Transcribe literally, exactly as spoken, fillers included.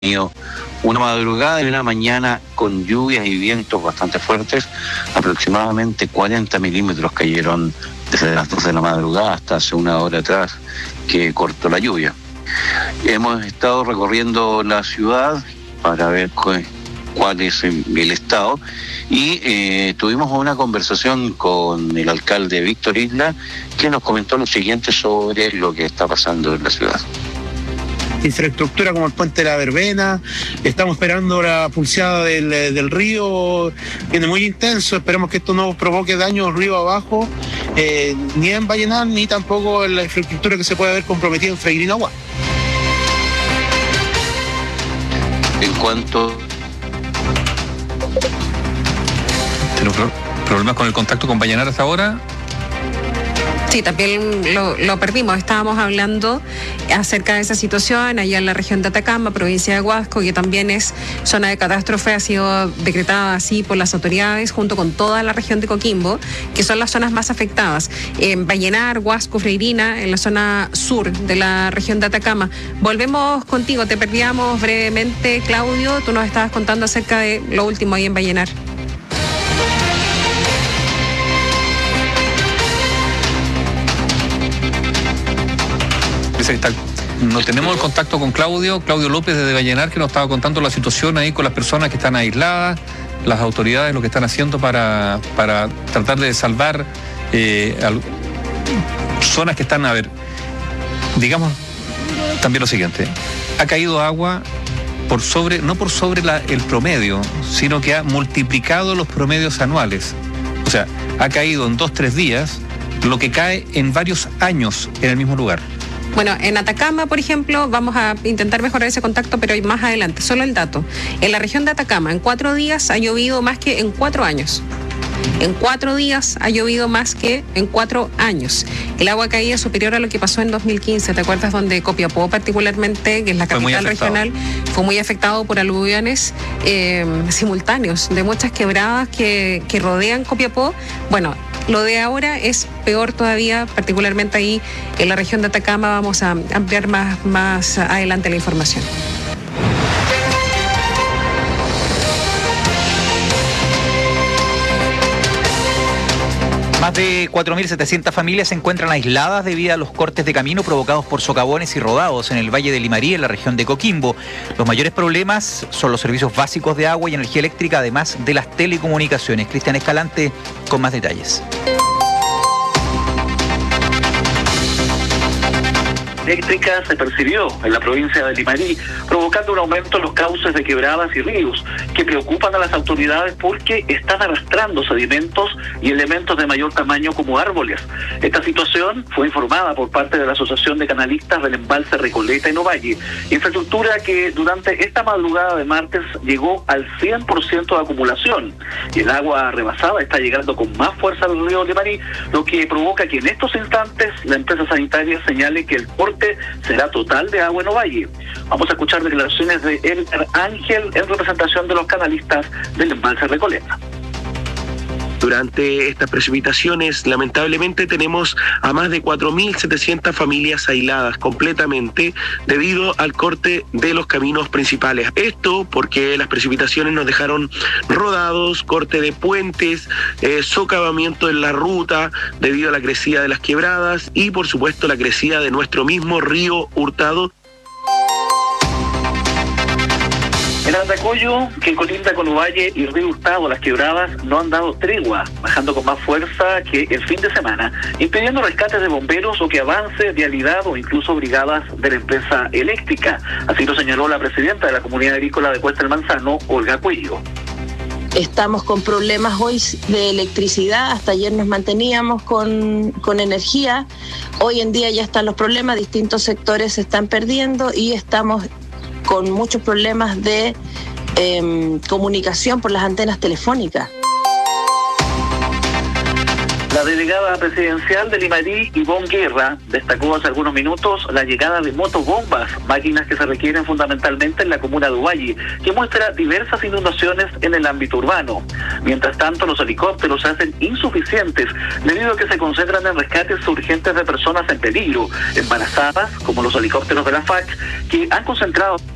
tenido una madrugada y una mañana con lluvias y vientos bastante fuertes. Aproximadamente cuarenta milímetros cayeron desde las doce de la madrugada hasta hace una hora atrás que cortó la lluvia. Hemos estado recorriendo la ciudad para ver cuál, cuál es el estado y eh, tuvimos una conversación con el alcalde Víctor Isla, que nos comentó lo siguiente sobre lo que está pasando en la ciudad. Infraestructura como el puente de la Verbena, estamos esperando la pulseada del, del río, viene muy intenso, esperemos que esto no provoque daños río abajo, eh, ni en Vallenar, ni tampoco en la infraestructura que se puede haber comprometido en Freirina-Huasco. En cuanto... ¿Tenemos problemas con el contacto con Vallenar hasta ahora? Sí, también lo, lo perdimos. Estábamos hablando acerca de esa situación allá en la región de Atacama, provincia de Huasco, que también es zona de catástrofe, ha sido decretada así por las autoridades junto con toda la región de Coquimbo, que son las zonas más afectadas. En Vallenar, Huasco, Freirina, en la zona sur de la región de Atacama. Volvemos contigo, te perdíamos brevemente, Claudio, tú nos estabas contando acerca de lo último ahí en Vallenar. No tenemos el contacto con Claudio, Claudio López desde Vallenar, que nos estaba contando la situación ahí con las personas que están aisladas, las autoridades lo que están haciendo para, para tratar de salvar eh, al, zonas que están, a ver, digamos también lo siguiente, ha caído agua por sobre, no por sobre la, el promedio, sino que ha multiplicado los promedios anuales. O sea, ha caído en dos, tres días lo que cae en varios años en el mismo lugar. Bueno, en Atacama, por ejemplo, vamos a intentar mejorar ese contacto, pero más adelante, solo el dato. En la región de Atacama, en cuatro días ha llovido más que en cuatro años. En cuatro días ha llovido más que en cuatro años. El agua caía superior a lo que pasó en dos mil quince. ¿Te acuerdas? Donde Copiapó particularmente, que es la capital regional, fue muy afectado por aluviones eh, simultáneos de muchas quebradas que, que rodean Copiapó. Bueno, lo de ahora es peor todavía, particularmente ahí en la región de Atacama. Vamos a ampliar más, más adelante la información. Más de cuatro mil setecientas familias se encuentran aisladas debido a los cortes de camino provocados por socavones y rodados en el Valle de Limarí, en la región de Coquimbo. Los mayores problemas son los servicios básicos de agua y energía eléctrica, además de las telecomunicaciones. Cristian Escalante con más detalles. Eléctrica se percibió en la provincia de Limarí, provocando un aumento en los cauces de quebradas y ríos, que preocupan a las autoridades porque están arrastrando sedimentos y elementos de mayor tamaño como árboles. Esta situación fue informada por parte de la Asociación de Canalistas del Embalse Recoleta en Ovalle, infraestructura que durante esta madrugada de martes llegó al cien por ciento de acumulación, y el agua rebasada está llegando con más fuerza al río Limarí, lo que provoca que en estos instantes la empresa sanitaria señale que el corte será total de agua en Ovalle. Vamos a escuchar declaraciones de Edgar Ángel en representación de los canalistas del Embalse Recoleta. Durante estas precipitaciones, lamentablemente, tenemos a más de cuatro mil setecientas familias aisladas completamente debido al corte de los caminos principales. Esto porque las precipitaciones nos dejaron rodados, corte de puentes, eh, socavamiento en la ruta debido a la crecida de las quebradas y, por supuesto, la crecida de nuestro mismo río Hurtado. En Andacollo, que colinda con Ovalle y Río Hurtado, las quebradas no han dado tregua, bajando con más fuerza que el fin de semana, impidiendo rescates de bomberos o que avance vialidad o incluso brigadas de la empresa eléctrica. Así lo señaló la presidenta de la Comunidad Agrícola de Cuesta del Manzano, Olga Cuello. Estamos con problemas hoy de electricidad, hasta ayer nos manteníamos con, con energía, hoy en día ya están los problemas, distintos sectores se están perdiendo y estamos con muchos problemas de eh, comunicación por las antenas telefónicas. La delegada presidencial de Limarí, Ivonne Guerra, destacó hace algunos minutos la llegada de motobombas, máquinas que se requieren fundamentalmente en la comuna de Ovalle, que muestra diversas inundaciones en el ámbito urbano. Mientras tanto, los helicópteros se hacen insuficientes debido a que se concentran en rescates urgentes de personas en peligro, embarazadas, como los helicópteros de la F A C, que han concentrado